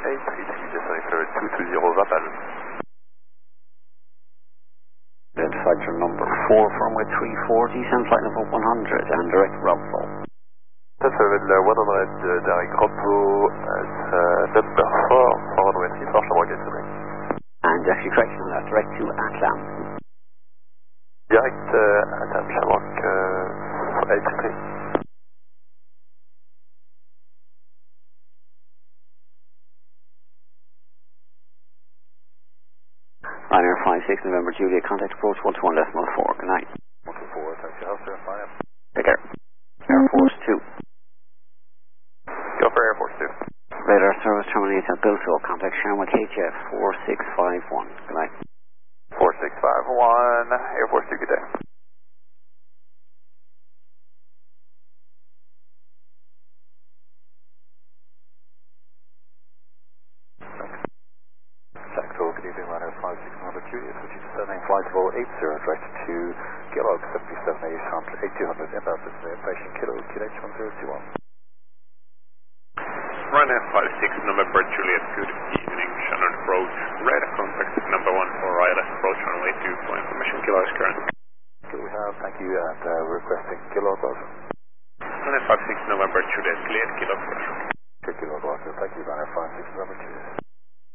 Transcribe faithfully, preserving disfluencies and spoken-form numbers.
eight three three, descending for two two zero Vapal. Identified your number four, firmware three forty, send flight level one hundred and direct route flow. That's with uh, one hundred uh, direct repos as uh, number four, four runway three four, Shamrock eight. And actually correction on that, direct to Atlam. Direct uh, Atlam, Shamrock uh, eight three. Ryanair five six, November Juliet, contact approach one two one decimal four, good night. one two four, thank you, sir, fine. Take care. Air Force two. Go for Air Force two. Radar service terminates at Bilto, contact Shamrock H F four six five one, good night. four six five one, Air Force two, good day. Jackdaw, good evening, Ryanair five six, November Juliet, switching to seven flight level eight zero, directed to Kellogg seven seven eight hundred, eight two hundred, inbound destination Kilo, Q H one zero two one. Ryanair five six, November Juliet, good evening, Shannon approach, radar contact number one for wireless approach runway two for information, Kilo is current. Good, we have, thank you, and uh, we're requesting Kellogg also. Ryanair five six, November Juliet, cleared, Kilo, Good, Kellogg also, thank you, Ryanair five six, November Juliet.